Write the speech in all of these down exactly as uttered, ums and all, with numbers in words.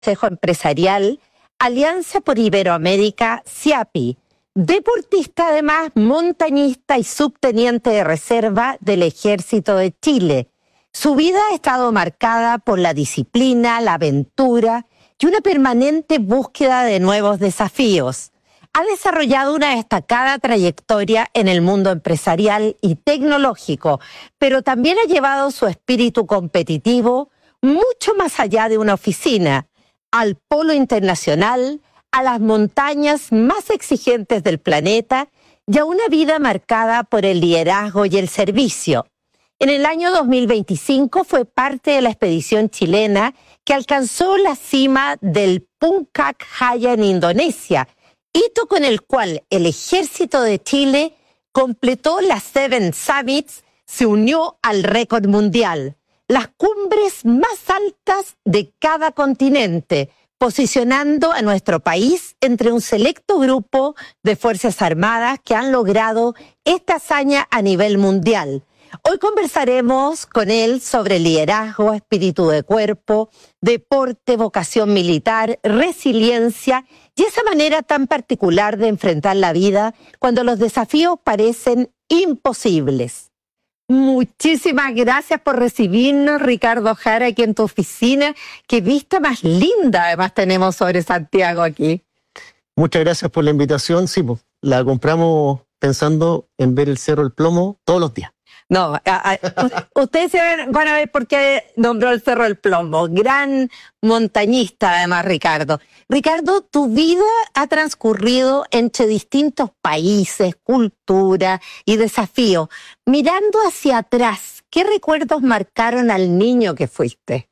Consejo Empresarial, Alianza por Iberoamérica, SIAPI, deportista además, montañista y subteniente de reserva del Ejército de Chile. Su vida ha estado marcada por la disciplina, la aventura y una permanente búsqueda de nuevos desafíos. Ha desarrollado una destacada trayectoria en el mundo empresarial y tecnológico, pero también ha llevado su espíritu competitivo mucho más allá de una oficina, al polo internacional, a las montañas más exigentes del planeta y a una vida marcada por el liderazgo y el servicio. En el año dos mil veinticinco fue parte de la expedición chilena que alcanzó la cima del Puncak Jaya en Indonesia, hito con el cual el Ejército de Chile completó las Seven Summits, se unió al récord mundial, las cumbres más altas de cada continente, posicionando a nuestro país entre un selecto grupo de Fuerzas Armadas que han logrado esta hazaña a nivel mundial. Hoy conversaremos con él sobre liderazgo, espíritu de cuerpo, deporte, vocación militar, resiliencia y esa manera tan particular de enfrentar la vida cuando los desafíos parecen imposibles. Muchísimas gracias por recibirnos, Ricardo Jara, aquí en tu oficina. Qué vista más linda además tenemos sobre Santiago aquí. Muchas gracias por la invitación. Sí, pues, la compramos pensando en ver el Cerro del Plomo todos los días. No, a, a, ustedes se van a ver por qué nombró el Cerro del Plomo. Gran montañista además, Ricardo. Ricardo, tu vida ha transcurrido entre distintos países, culturas y desafíos. Mirando hacia atrás, ¿qué recuerdos marcaron al niño que fuiste?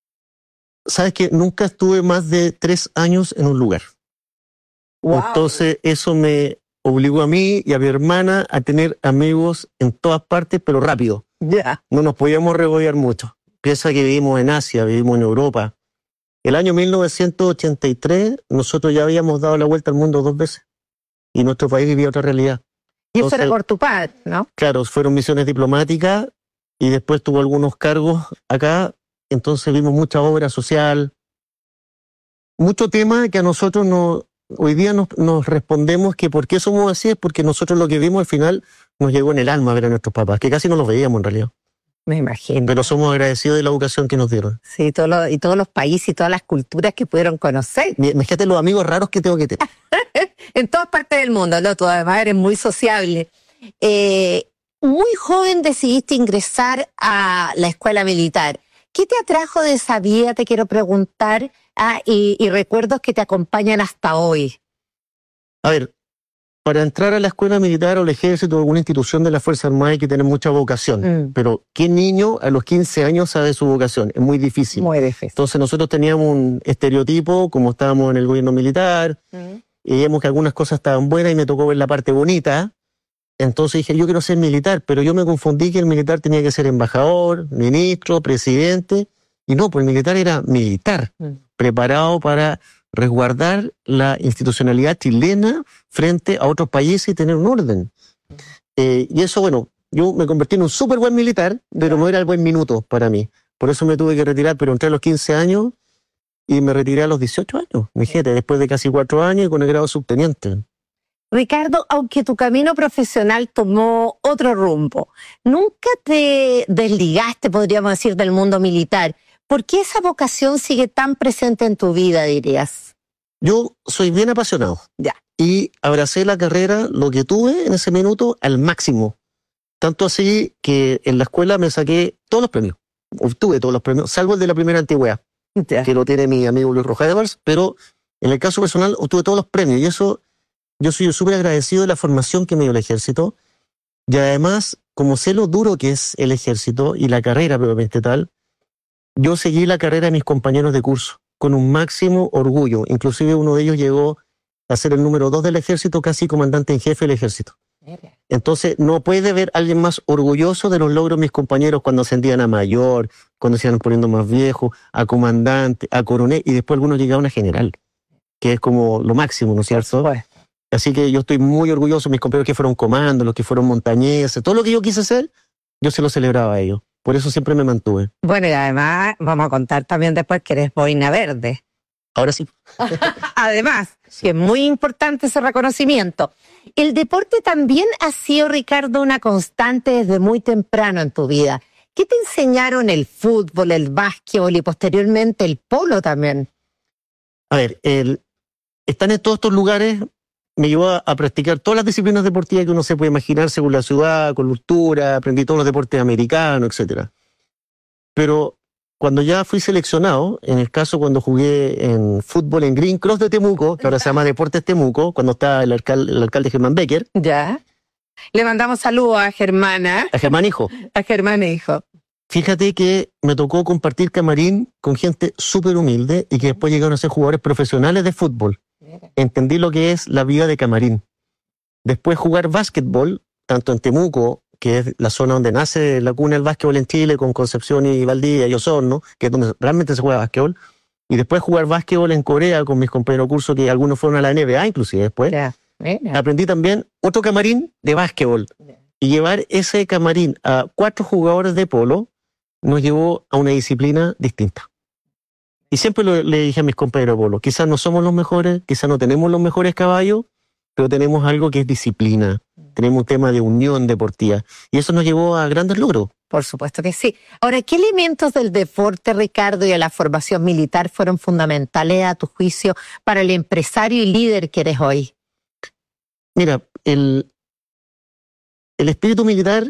Sabes que nunca estuve más de tres años en un lugar. Wow. Entonces eso me obligó a mí y a mi hermana a tener amigos en todas partes, pero rápido. Ya. Yeah. No nos podíamos regodear mucho. Piensa que vivimos en Asia, vivimos en Europa. El año mil novecientos ochenta y tres, nosotros ya habíamos dado la vuelta al mundo dos veces. Y nuestro país vivía otra realidad. Y eso era por tu padre, ¿no? Claro, fueron misiones diplomáticas y después tuvo algunos cargos acá. Entonces vimos mucha obra social. Mucho tema que a nosotros nos... Hoy día nos, nos respondemos que por qué somos así es porque nosotros lo que vimos al final nos llegó en el alma a ver a nuestros papás, que casi no los veíamos en realidad. Me imagino. Pero somos agradecidos de la educación que nos dieron. Sí, todo lo, y todos los países y todas las culturas que pudieron conocer. Imagínate los amigos raros que tengo que tener. En todas partes del mundo, ¿no? Tú además eres muy sociable. Eh, muy joven decidiste ingresar a la escuela militar. ¿Qué te atrajo de esa vida? Te quiero preguntar. Ah, y, y recuerdos que te acompañan hasta hoy. A ver, para entrar a la escuela militar o al ejército o alguna institución de la Fuerza Armada hay que tener mucha vocación. Mm. Pero ¿qué niño a los quince años sabe su vocación? Es muy difícil. Muy difícil. Entonces nosotros teníamos un estereotipo, como estábamos en el gobierno militar, mm. y vimos que algunas cosas estaban buenas y me tocó ver la parte bonita. Entonces dije, yo quiero ser militar, pero yo me confundí que el militar tenía que ser embajador, ministro, presidente. Y no, pues el militar era militar, mm. preparado para resguardar la institucionalidad chilena frente a otros países y tener un orden. Mm. Eh, y eso, bueno, yo me convertí en un súper buen militar, pero no era el buen minuto para mí. Por eso me tuve que retirar, pero entré a los quince años y me retiré a los dieciocho años, fíjate, después de casi cuatro años y con el grado de subteniente. Ricardo, aunque tu camino profesional tomó otro rumbo, nunca te desligaste, podríamos decir, del mundo militar. ¿Por qué esa vocación sigue tan presente en tu vida, dirías? Yo soy bien apasionado. Ya. Y abracé la carrera, lo que tuve en ese minuto, al máximo. Tanto así que en la escuela me saqué todos los premios. Obtuve todos los premios, salvo el de la primera antigüedad, ya. que lo tiene mi amigo Luis Rojas Evers, pero en el caso personal obtuve todos los premios. Y eso, yo soy súper agradecido de la formación que me dio el ejército. Y además, como sé lo duro que es el ejército y la carrera propiamente tal, yo seguí la carrera de mis compañeros de curso con un máximo orgullo. Inclusive uno de ellos llegó a ser el número dos del ejército, casi comandante en jefe del ejército. Entonces no puede haber alguien más orgulloso de los logros de mis compañeros cuando ascendían a mayor, cuando se iban poniendo más viejos, a comandante, a coronel, y después algunos llegaban a general, que es como lo máximo, ¿no es cierto? Pues. Así que yo estoy muy orgulloso de mis compañeros que fueron comandos, los que fueron montañeses, todo lo que yo quise hacer, yo se lo celebraba a ellos. Por eso siempre me mantuve. Bueno, y además vamos a contar también después que eres boina verde. Ahora sí. Además, que es muy importante ese reconocimiento. El deporte también ha sido, Ricardo, una constante desde muy temprano en tu vida. ¿Qué te enseñaron el fútbol, el básquetbol y posteriormente el polo también? A ver, el, estar en todos estos lugares me llevó a, a practicar todas las disciplinas deportivas que uno se puede imaginar según la ciudad, con cultura, aprendí todos los deportes americanos, etcétera. Pero cuando ya fui seleccionado, en el caso cuando jugué en fútbol en Green Cross de Temuco, que ahora se llama Deportes Temuco, cuando estaba el alcalde, el alcalde Germán Becker. Ya. Le mandamos saludos a Germana. A Germán Hijo. A Germán Hijo. Fíjate que me tocó compartir camarín con gente súper humilde y que después llegaron a ser jugadores profesionales de fútbol. Entendí lo que es la vida de camarín. Después jugar básquetbol, tanto en Temuco, que es la zona donde nace la cuna del básquetbol en Chile, con Concepción y Valdivia y Osorno, que es donde realmente se juega básquetbol. Y después jugar básquetbol en Corea con mis compañeros de curso, que algunos fueron a la N B A inclusive después. Yeah. Yeah. Aprendí también otro camarín de básquetbol. Yeah. Y llevar ese camarín a cuatro jugadores de polo nos llevó a una disciplina distinta. Y siempre lo, le dije a mis compañeros de polo, quizás no somos los mejores, quizás no tenemos los mejores caballos, pero tenemos algo que es disciplina. Tenemos un tema de unión deportiva. Y eso nos llevó a grandes logros. Por supuesto que sí. Ahora, ¿qué elementos del deporte, Ricardo, y de la formación militar fueron fundamentales, a tu juicio, para el empresario y líder que eres hoy? Mira, el, el espíritu militar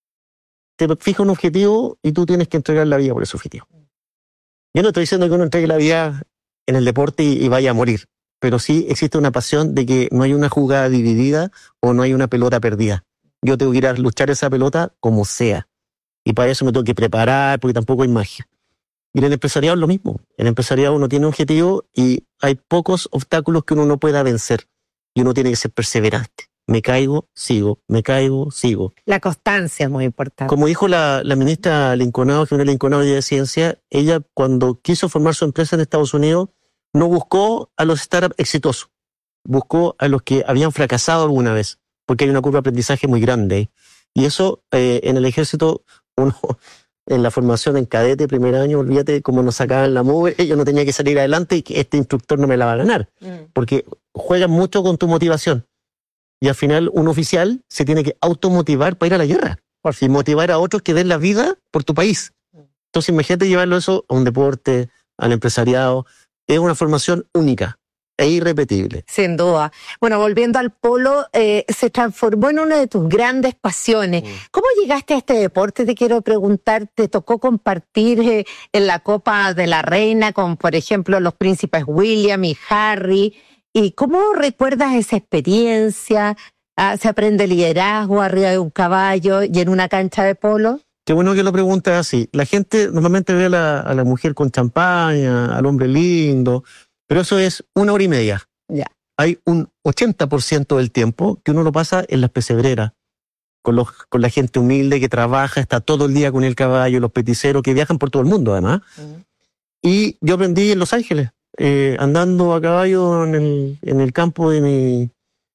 te fija un objetivo y tú tienes que entregar la vida por ese objetivo. Yo no estoy diciendo que uno entregue la vida en el deporte y, y vaya a morir, pero sí existe una pasión de que no hay una jugada dividida o no hay una pelota perdida. Yo tengo que ir a luchar esa pelota como sea. Y para eso me tengo que preparar, porque tampoco hay magia. Y en el empresariado es lo mismo. En el empresariado uno tiene un objetivo y hay pocos obstáculos que uno no pueda vencer. Y uno tiene que ser perseverante. Me caigo, sigo, me caigo, sigo. La constancia es muy importante. Como dijo la, la ministra Linconado, que es una Linconado de Ciencia, ella cuando quiso formar su empresa en Estados Unidos, no buscó a los startups exitosos, buscó a los que habían fracasado alguna vez, porque hay una curva de aprendizaje muy grande. Y eso eh, en el ejército, uno en la formación en cadete, primer año, olvídate cómo nos sacaban la mugre, yo no tenía que salir adelante y que este instructor no me la va a ganar, mm. porque juegan mucho con tu motivación. Y al final un oficial se tiene que automotivar para ir a la guerra y motivar a otros que den la vida por tu país. Entonces imagínate llevarlo eso a un deporte, al empresariado. Es una formación única e irrepetible. Sin duda. Bueno, volviendo al polo, eh, se transformó en una de tus grandes pasiones. Mm. ¿Cómo llegaste a este deporte? Te quiero preguntar, ¿te tocó compartir eh, en la Copa de la Reina con, por ejemplo, los príncipes William y Harry? ¿Y cómo recuerdas esa experiencia? Ah, ¿se aprende liderazgo arriba de un caballo y en una cancha de polo? Qué bueno que lo preguntas así. La gente normalmente ve a la, a la mujer con champaña, al hombre lindo, pero eso es una hora y media. Ya. Hay un ochenta por ciento del tiempo que uno lo pasa en las pesebreras, con, los, con la gente humilde que trabaja, está todo el día con el caballo, los peticeros que viajan por todo el mundo además. Uh-huh. Y yo aprendí en Los Ángeles. Eh, andando a caballo en el, en el campo de mi,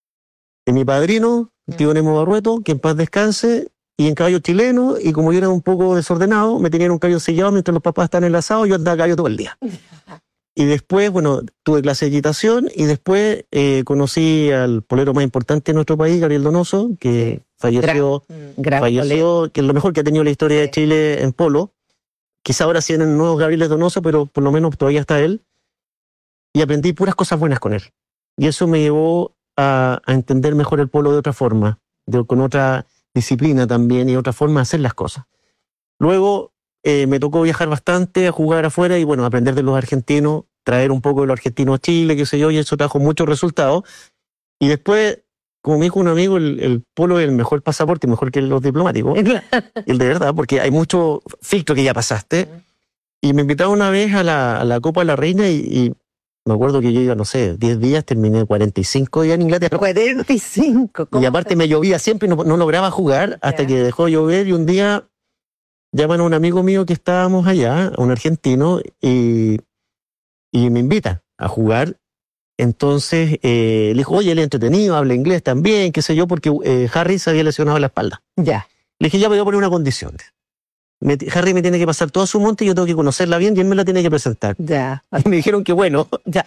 de mi padrino, el tío Nemo Barrueto, que en paz descanse, y en caballo chileno, y como yo era un poco desordenado, me tenían un caballo sellado mientras los papás están en el asado, yo andaba a caballo todo el día. Y después, bueno, tuve clase de equitación, y después eh, conocí al polero más importante de nuestro país, Gabriel Donoso, que falleció, gran, gran falleció que es lo mejor que ha tenido la historia de Chile en polo. Quizá ahora sí tienen nuevos Gabrieles Donoso, pero por lo menos todavía está él. Y aprendí puras cosas buenas con él. Y eso me llevó a, a entender mejor el polo de otra forma, de, con otra disciplina también y otra forma de hacer las cosas. Luego eh, me tocó viajar bastante, a jugar afuera y bueno, aprender de los argentinos, traer un poco de los argentinos a Chile, qué sé yo, y eso trajo muchos resultados. Y después, como me dijo un amigo, el, el polo es el mejor pasaporte, mejor que los diplomáticos. El de verdad, porque hay mucho filtro que ya pasaste. Y me invitaron una vez a la, a la Copa de la Reina y, y me acuerdo que yo iba, no sé, diez días, terminé cuarenta y cinco días en Inglaterra. cuarenta y cinco. Y aparte me llovía siempre y no, no lograba jugar hasta yeah. que dejó de llover y un día llaman a un amigo mío que estábamos allá, a un argentino, y, y me invita a jugar. Entonces eh, le dijo, oye, él es entretenido, habla inglés también, qué sé yo, porque eh, Harry se había lesionado la espalda. Ya. Yeah. Le dije, ya me voy a poner una condición. me, Harry me tiene que pasar todo su monte y yo tengo que conocerla bien y él me la tiene que presentar. Ya. Y me dijeron que bueno. Ya.